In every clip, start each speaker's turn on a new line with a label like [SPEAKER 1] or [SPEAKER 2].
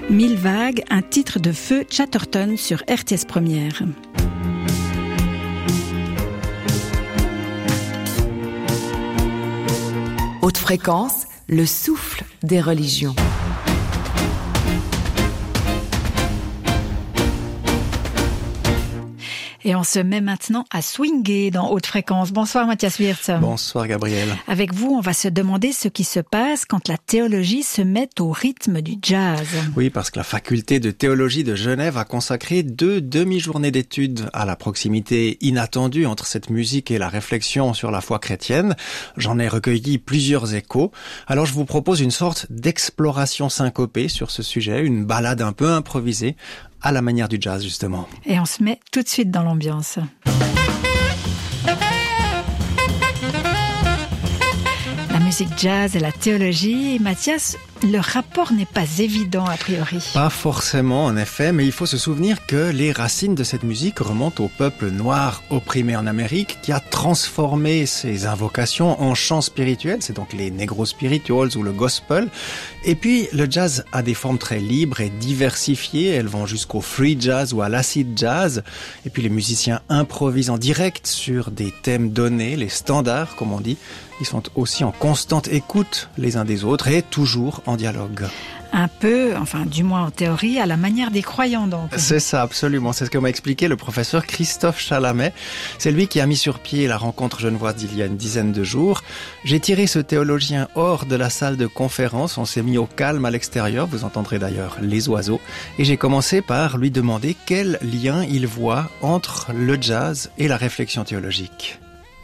[SPEAKER 1] Mille vagues, un titre de Feu Chatterton sur RTS Première.
[SPEAKER 2] Haute fréquence, le souffle des religions.
[SPEAKER 1] Et on se met maintenant à swinguer dans Haute Fréquence. Bonsoir Mathias Wirtz.
[SPEAKER 3] Bonsoir Gabriel.
[SPEAKER 1] Avec vous, on va se demander ce qui se passe quand la théologie se met au rythme du jazz.
[SPEAKER 3] Oui, parce que la faculté de théologie de Genève a consacré 2 demi-journées d'études à la proximité inattendue entre cette musique et la réflexion sur la foi chrétienne. J'en ai recueilli plusieurs échos. Alors je vous propose une sorte d'exploration syncopée sur ce sujet, une balade un peu improvisée, à la manière du jazz, justement.
[SPEAKER 1] Et on se met tout de suite dans l'ambiance. La musique jazz et la théologie, Mathias, le rapport n'est pas évident a priori.
[SPEAKER 3] Pas forcément, en effet, mais il faut se souvenir que les racines de cette musique remontent au peuple noir opprimé en Amérique qui a transformé ses invocations en chants spirituels, c'est donc les negro spirituals ou le gospel. Et puis, le jazz a des formes très libres et diversifiées, elles vont jusqu'au free jazz ou à l'acid jazz. Et puis, les musiciens improvisent en direct sur des thèmes donnés, les standards, comme on dit. Ils sont aussi en constante écoute les uns des autres et toujours en dialogue.
[SPEAKER 1] Un peu, enfin du moins en théorie, à la manière des croyants donc.
[SPEAKER 3] C'est ça, absolument. C'est ce que m'a expliqué le professeur Christophe Chalamet. C'est lui qui a mis sur pied la rencontre genevoise d'il y a une dizaine de jours. J'ai tiré ce théologien hors de la salle de conférence. On s'est mis au calme à l'extérieur. Vous entendrez d'ailleurs les oiseaux. Et j'ai commencé par lui demander quel lien il voit entre le jazz et la réflexion théologique.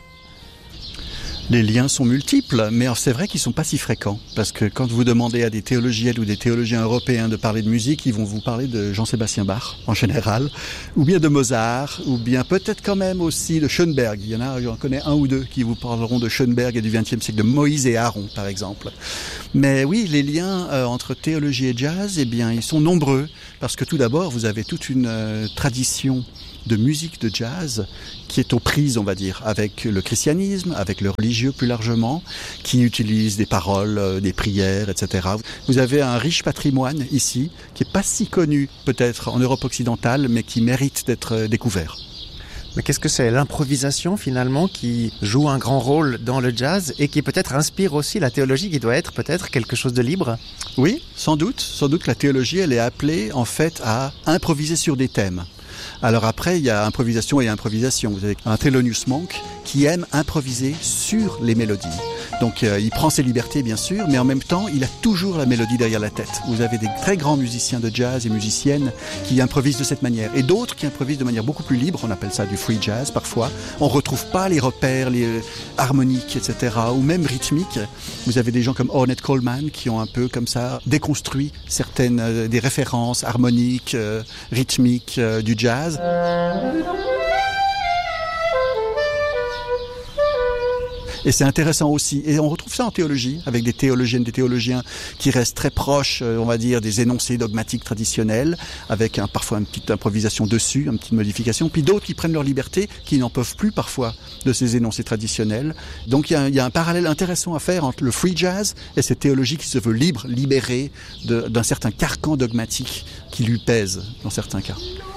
[SPEAKER 4] Les liens sont multiples, mais c'est vrai qu'ils sont pas si fréquents. Parce que quand vous demandez à des théologiennes ou des théologiens européens de parler de musique, ils vont vous parler de Jean-Sébastien Bach, en général, ou bien de Mozart, ou bien peut-être quand même aussi de Schoenberg. Il y en a, j'en connais un ou deux qui vous parleront de Schoenberg et du XXe siècle, de Moïse et Aaron, par exemple. Mais oui, les liens entre théologie et jazz, eh bien, ils sont nombreux. Parce que tout d'abord, vous avez toute une tradition de musique de jazz qui est aux prises, on va dire, avec le christianisme, avec le religieux plus largement, qui utilise des paroles, des prières, etc. Vous avez un riche patrimoine ici, qui est pas si connu peut-être en Europe occidentale, mais qui mérite d'être découvert.
[SPEAKER 3] Mais qu'est-ce que c'est l'improvisation finalement qui joue un grand rôle dans le jazz et qui peut-être inspire aussi la théologie qui doit être peut-être quelque chose de libre?
[SPEAKER 4] Oui, sans doute. Sans doute que la théologie, elle est appelée en fait à improviser sur des thèmes. Alors après, il y a improvisation et improvisation. Vous avez un Thelonious Monk qui aime improviser sur les mélodies. Donc il prend ses libertés bien sûr, mais en même temps, il a toujours la mélodie derrière la tête. Vous avez des très grands musiciens de jazz et musiciennes qui improvisent de cette manière. Et d'autres qui improvisent de manière beaucoup plus libre, on appelle ça du free jazz parfois. On ne retrouve pas les repères, les harmoniques, etc. ou même rythmiques. Vous avez des gens comme Ornette Coleman qui ont un peu comme ça déconstruit certaines des références harmoniques, rythmiques du jazz. Et c'est intéressant aussi. Et on retrouve ça en théologie, avec des théologiennes, des théologiens qui restent très proches, on va dire, des énoncés dogmatiques traditionnels, avec parfois une petite improvisation dessus, une petite modification. Puis d'autres qui prennent leur liberté, qui n'en peuvent plus parfois de ces énoncés traditionnels. Donc il y a un parallèle intéressant à faire entre le free jazz et cette théologie qui se veut libre, libérée d'un certain carcan dogmatique qui lui pèse dans certains cas.